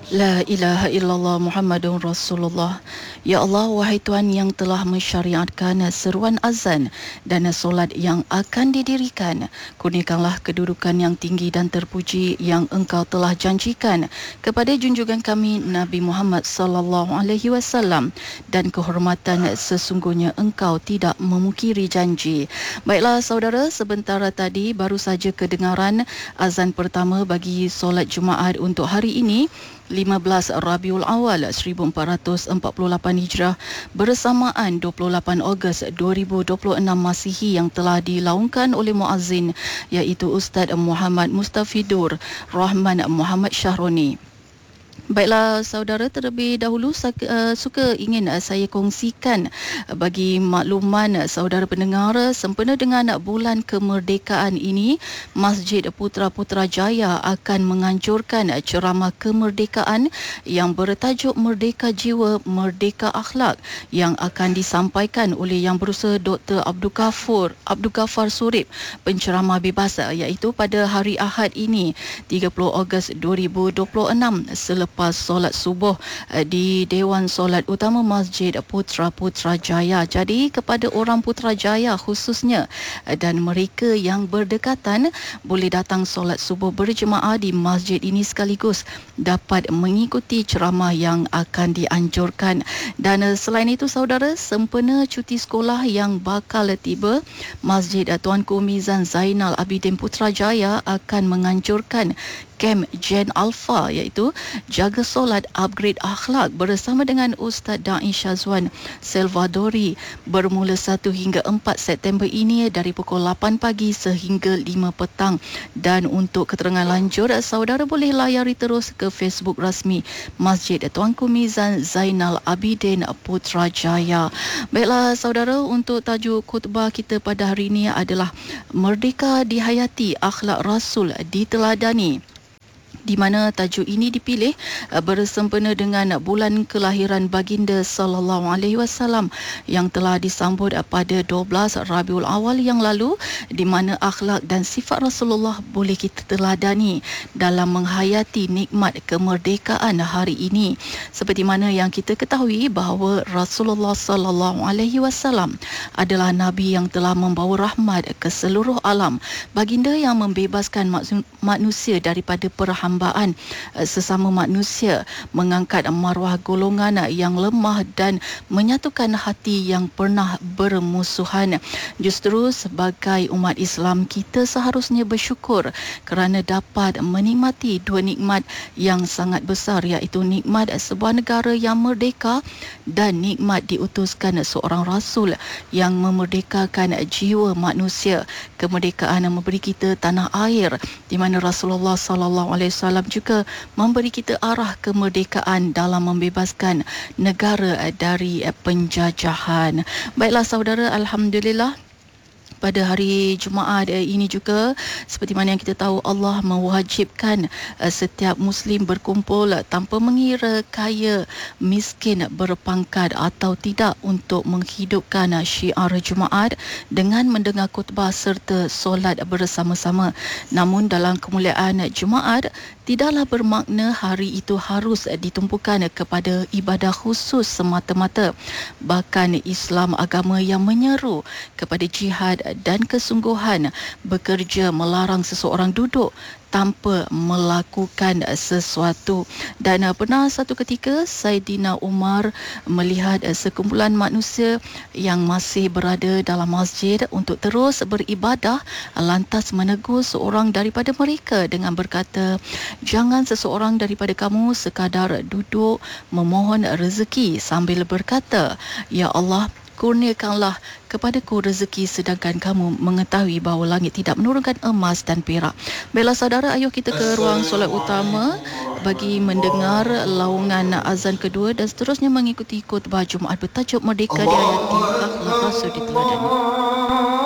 La ilaha illallah Muhammadun Rasulullah. Ya Allah, wahai Tuhan yang telah mensyariatkan seruan azan dan solat yang akan didirikan, kurniakanlah kedudukan yang tinggi dan terpuji yang Engkau telah janjikan kepada junjungan kami Nabi Muhammad sallallahu alaihi wasallam, dan kehormatan sesungguhnya Engkau tidak memungkiri janji. Baiklah saudara, sebentar tadi baru saja kedengaran azan pertama bagi solat Jumaat untuk hari ini 15 Rabiul Awal 1448 Hijrah bersamaan 28 Ogos 2026 Masihi yang telah dilaungkan oleh muazzin iaitu Ustaz Muhammad Mustafidur Rahman Muhammad Syahroni. Baiklah saudara, terlebih dahulu suka ingin saya kongsikan bagi makluman saudara pendengar, sempena dengan bulan kemerdekaan ini, Masjid Putra Putrajaya akan menganjurkan ceramah kemerdekaan yang bertajuk Merdeka Jiwa, Merdeka Akhlak yang akan disampaikan oleh Yang Berusaha Dr. Abdul Ghaffar Surip, penceramah bebas, iaitu pada hari Ahad ini 30 Ogos 2026 selepas solat subuh di Dewan Solat Utama Masjid Putra Putrajaya. Jadi kepada orang Putrajaya khususnya dan mereka yang berdekatan boleh datang solat subuh berjemaah di masjid ini sekaligus dapat mengikuti ceramah yang akan dianjurkan. Dan selain itu saudara, sempena cuti sekolah yang bakal tiba, Masjid Tuanku Mizan Zainal Abidin Putrajaya akan menganjurkan Kem Gen Alpha, iaitu Jaga Solat Upgrade Akhlak bersama dengan Ustaz Da'i Syazwan Salvadori bermula 1 hingga 4 September ini dari pukul 8 pagi sehingga 5 petang. Dan untuk keterangan lanjut, saudara boleh layari terus ke Facebook rasmi Masjid Tuanku Mizan Zainal Abidin Putrajaya. Baiklah saudara, untuk tajuk khutbah kita pada hari ini adalah Merdeka Dihayati, Akhlak Rasul Diteladani, di mana tajuk ini dipilih bersempena dengan bulan kelahiran baginda sallallahu alaihi wasallam yang telah disambut pada 12 Rabiul Awal yang lalu, di mana akhlak dan sifat Rasulullah boleh kita teladani dalam menghayati nikmat kemerdekaan hari ini. Seperti mana yang kita ketahui bahawa Rasulullah sallallahu alaihi wasallam adalah nabi yang telah membawa rahmat ke seluruh alam, baginda yang membebaskan manusia daripada perhambaan sesama manusia, mengangkat maruah golongan yang lemah dan menyatukan hati yang pernah bermusuhan. Justru sebagai umat Islam, kita seharusnya bersyukur kerana dapat menikmati dua nikmat yang sangat besar, iaitu nikmat sebuah negara yang merdeka dan nikmat diutuskan seorang Rasul yang memerdekakan jiwa manusia. Kemerdekaan memberi kita tanah air, di mana Rasulullah sallallahu alaihi wasallam juga memberi kita arah kemerdekaan dalam membebaskan negara dari penjajahan. Baiklah saudara, alhamdulillah pada hari Jumaat ini juga, seperti mana yang kita tahu, Allah mewajibkan setiap Muslim berkumpul tanpa mengira kaya, miskin, berpangkat atau tidak untuk menghidupkan syiar Jumaat dengan mendengar khutbah serta solat bersama-sama. Namun dalam kemuliaan Jumaat, tidaklah bermakna hari itu harus ditumpukan kepada ibadah khusus semata-mata. Bahkan Islam agama yang menyeru kepada jihad dan kesungguhan, bekerja melarang seseorang duduk tanpa melakukan sesuatu. Dan pernah satu ketika Saidina Umar melihat sekumpulan manusia yang masih berada dalam masjid untuk terus beribadah, lantas menegur seorang daripada mereka dengan berkata, "Jangan seseorang daripada kamu sekadar duduk memohon rezeki sambil berkata, 'Ya Allah, kurniakanlah kepadaku rezeki sedangkan kamu mengetahui bahawa langit tidak menurunkan emas dan perak.'" Baiklah saudara, ayuh kita ke ruang solat utama bagi mendengar laungan azan kedua dan seterusnya mengikuti khutbah Jumaat bertajuk Merdeka Dihayati, Akhlak Rasul Diteladani.